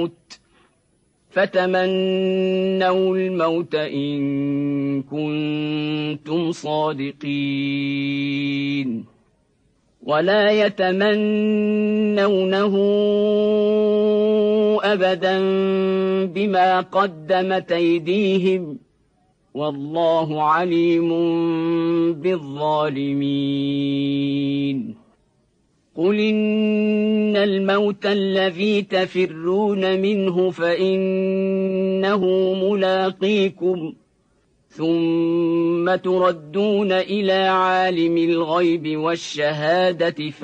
فتمنوا الموت إن كنتم صادقين ولا يتمنونه أبدا بما قدمت أيديهم والله عليم بالظالمين قل إن الموت الذي تفرون منه فإنه ملاقيكم ثم تردون إلى عالم الغيب والشهادة